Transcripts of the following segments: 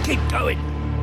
Keep going.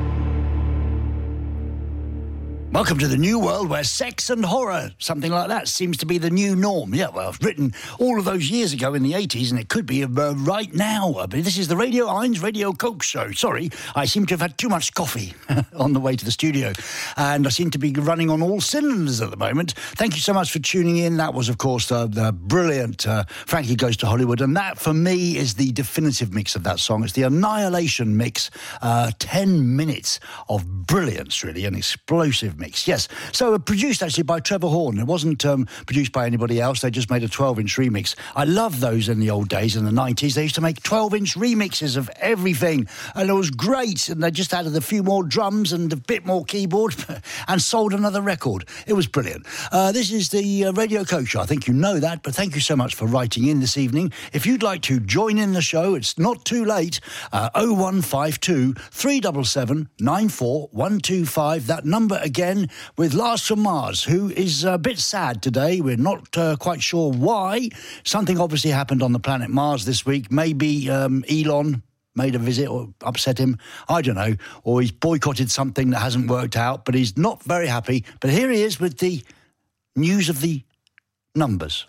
Welcome to the new world where sex and horror, something like that, seems to be the new norm. Yeah, well, it was written all of those years ago in the 80s, and it could be right now. But this is the Radio 1 Radio Coke Show. Sorry, I seem to have had too much coffee on the way to the studio, and I seem to be running on all cylinders at the moment. Thank you so much for tuning in. That was, of course, the brilliant Frankie Goes to Hollywood, and that, for me, is the definitive mix of that song. It's the Annihilation mix, 10 minutes of brilliance, really, an explosive mix. Yes, so produced actually by Trevor Horn. It wasn't produced by anybody else. They just made a 12-inch remix. I loved those in the old days, in the 90s. They used to make 12-inch remixes of everything, and it was great. And they just added a few more drums and a bit more keyboard and sold another record. It was brilliant. This is the Radio Coke Show. I think you know that, but thank you so much for writing in this evening. If you'd like to join in the show, it's not too late. 0152 377 94125. That number again, with Lars from Mars, who is a bit sad today. We're not quite sure why. Something obviously happened on the planet Mars this week. Maybe Elon made a visit or upset him. I don't know. Or he's boycotted something that hasn't worked out, but he's not very happy. But here he is with the news of the numbers.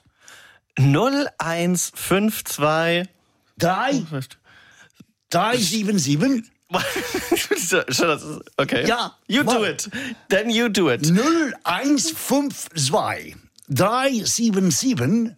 0152 377. Okay. Ja. You do it. Then you do it. 0152 377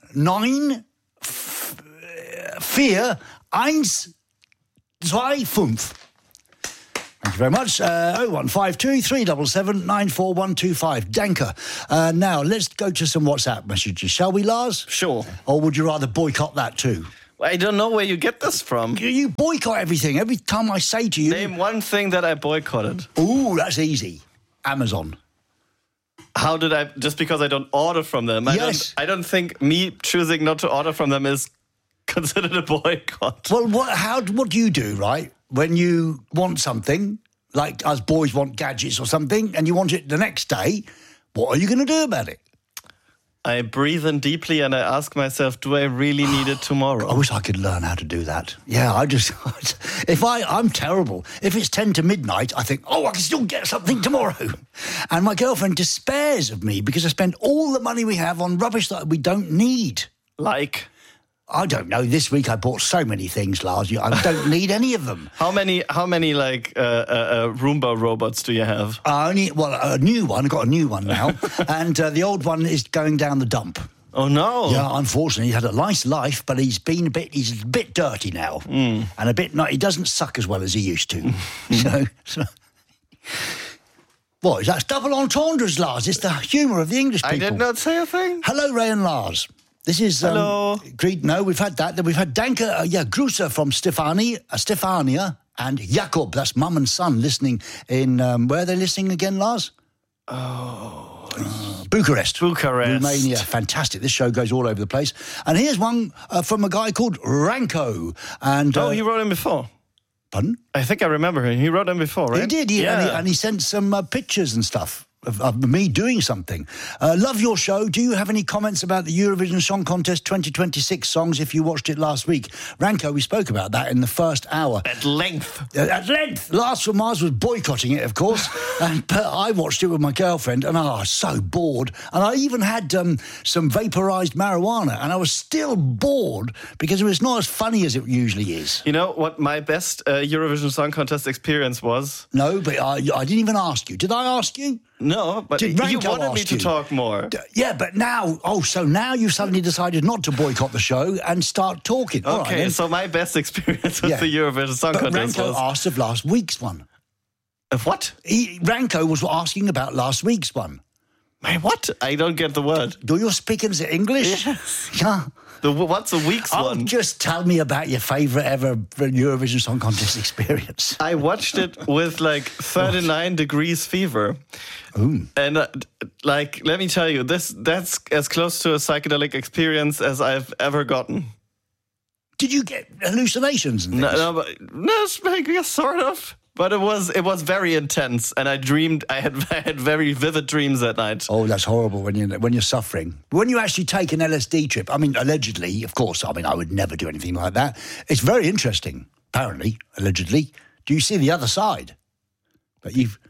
94125. Thank you very much. 0152 377 94125. Danker. Now, let's go to some WhatsApp messages. Shall we, Lars? Sure. Or would you rather boycott that too? I don't know where you get this from. You boycott everything. Every time I say to you... Name one thing that I boycotted. Ooh, that's easy. Amazon. How did I... Just because I don't order from them. Yes. I don't think me choosing not to order from them is considered a boycott. Well, what do you do, right? When you want something, like us boys want gadgets or something, and you want it the next day, what are you going to do about it? I breathe in deeply and I ask myself, do I really need it tomorrow? I wish I could learn how to do that. Yeah, I'm terrible. If it's 10 to midnight, I think, I can still get something tomorrow. And my girlfriend despairs of me because I spend all the money we have on rubbish that we don't need. Like? I don't know. This week I bought so many things, Lars. I don't need any of them. How many like Roomba robots do you have? A new one. I've got a new one now, and the old one is going down the dump. Oh no! Yeah, unfortunately, he had a nice life, but he's a bit dirty now, and a bit. He doesn't suck as well as he used to. so. What is that? Double entendres, Lars. It's the humour of the English people. I did not say a thing. Hello, Ray and Lars. This is... Hello. No, we've had that. Then we've had Danke, Grusa from Stefania and Jakob, that's mum and son, listening in... where are they listening again, Lars? Bucharest. Romania. Fantastic. This show goes all over the place. And here's one from a guy called Ranko. And he wrote him before. Pardon? I think I remember him. He wrote him before, right? He did, yeah. And he sent some pictures and stuff of me doing something. Love your show. Do you have any comments about the Eurovision Song Contest 2026 songs if you watched it last week? Ranko, we spoke about that in the first hour. At length. Lars from Mars was boycotting it, of course. But I watched it with my girlfriend and I was so bored. And I even had some vaporized marijuana and I was still bored because it was not as funny as it usually is. You know what my best Eurovision Song Contest experience was? No, but I didn't even ask you. Did I ask you? No, but you wanted me to talk more. Yeah, but now... so now you've suddenly decided not to boycott the show and start talking. Okay, so my best experience with the Eurovision Song Contest Ranko asked of last week's one. Of what? Ranko was asking about last week's one. What? I don't get the word. Do you speak in English? Yes. Yeah. What's the week's one? Just tell me about your favourite ever Eurovision Song Contest experience. I watched it with 39 degrees fever. Ooh. And let me tell you, that's as close to a psychedelic experience as I've ever gotten. Did you get hallucinations and things? No, yes, sort of. But it was very intense, and I had very vivid dreams that night. Oh, that's horrible when you're suffering. When you actually take an LSD trip, I mean, allegedly, of course, I would never do anything like that. It's very interesting, apparently, allegedly. Do you see the other side? But you've...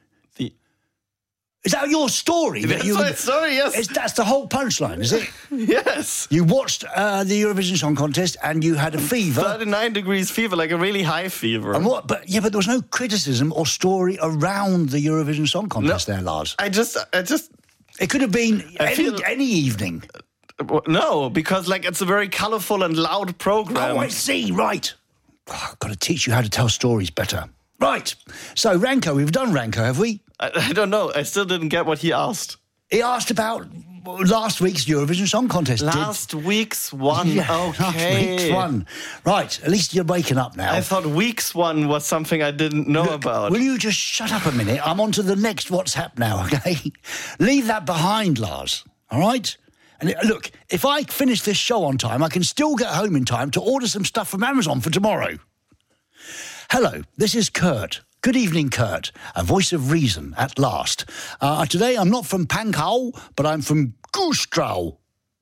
Is that your story? That's my story, yes. That's the whole punchline, is it? Yes. You watched the Eurovision Song Contest and you had a fever. 39 degrees fever, like a really high fever. And what? But there was no criticism or story around the Eurovision Song Contest there, Lars. I just... It could have been any evening. No, because it's a very colourful and loud program. Oh, I see, right. I've got to teach you how to tell stories better. Right. So, Ranko, we've done Ranko, have we? I don't know. I still didn't get what he asked. He asked about last week's Eurovision Song Contest. Last week's one. Yeah, okay. Last week's one. Right, at least you're waking up now. I thought week's one was something I didn't know about. Will you just shut up a minute? I'm on to the next WhatsApp now, okay? Leave that behind, Lars, all right? And look, if I finish this show on time, I can still get home in time to order some stuff from Amazon for tomorrow. Hello, this is Kurt. Good evening, Kurt. A voice of reason at last. Today I'm not from Pankow, but I'm from Güstrow.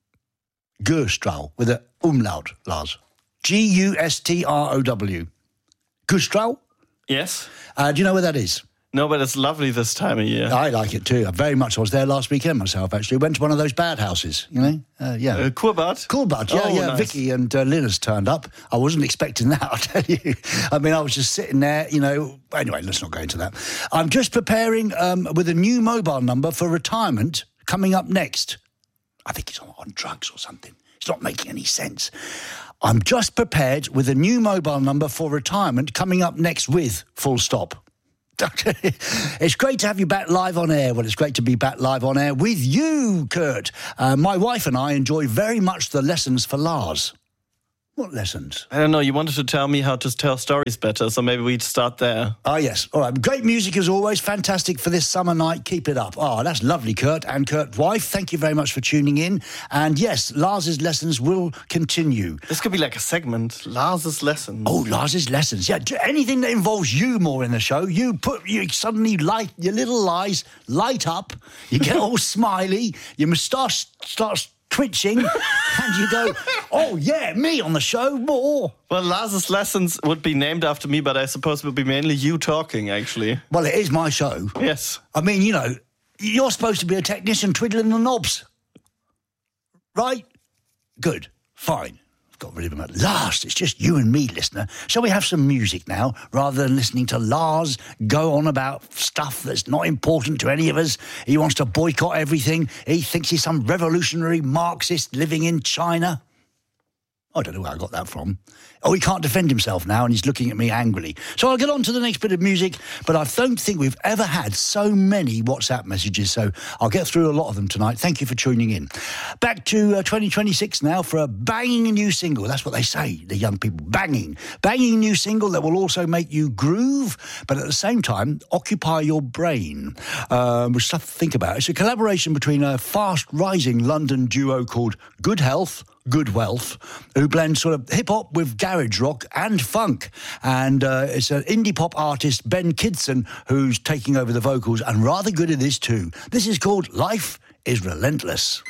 Güstrow, with an umlaut, Lars. G-U-S-T-R-O-W. Güstrow? Yes. Do you know where that is? No, but it's lovely this time of year. I like it too. Very much. I was there last weekend myself, actually. Went to one of those bad houses, you know? Yeah. Kurbad? Kurbad, yeah, yeah. Nice. Vicky and Linus turned up. I wasn't expecting that, I'll tell you. I mean, I was just sitting there, you know. Anyway, let's not go into that. I'm just preparing with a new mobile number for retirement coming up next. I think he's on drugs or something. It's not making any sense. I'm just prepared with a new mobile number for retirement coming up next with full stop. It's great to have you back live on air. Well, it's great to be back live on air with you, Kurt. My wife and I enjoy very much the lessons for Lars. What lessons? I don't know. You wanted to tell me how to tell stories better, so maybe we'd start there. Ah, yes. All right. Great music as always. Fantastic for this summer night. Keep it up. Oh, that's lovely, Kurt. And Kurt's wife, thank you very much for tuning in. And yes, Lars's lessons will continue. This could be like a segment. Lars's lessons. Oh, Lars's lessons. Yeah, anything that involves you more in the show, you suddenly light, your little eyes light up, you get all smiley, your moustache starts twitching, and you go, oh, yeah, me on the show, more. Well, Lars's lessons would be named after me, but I suppose it would be mainly you talking, actually. Well, it is my show. Yes. I mean, you know, you're supposed to be a technician twiddling the knobs. Right? Good. Fine. Got rid of him at last. It's just you and me, listener. Shall we have some music now, rather than listening to Lars go on about stuff that's not important to any of us? He wants to boycott everything. He thinks he's some revolutionary Marxist living in China. I don't know where I got that from. Oh, he can't defend himself now, and he's looking at me angrily. So I'll get on to the next bit of music, but I don't think we've ever had so many WhatsApp messages, so I'll get through a lot of them tonight. Thank you for tuning in. Back to 2026 now for a banging new single. That's what they say, the young people. Banging new single that will also make you groove, but at the same time, occupy your brain. With stuff to think about. It's a collaboration between a fast-rising London duo called Good Health, Good Wealth, who blends sort of hip-hop with garage rock and funk. And it's an indie pop artist, Ben Kidson, who's taking over the vocals, and rather good at this too. This is called Life is Relentless.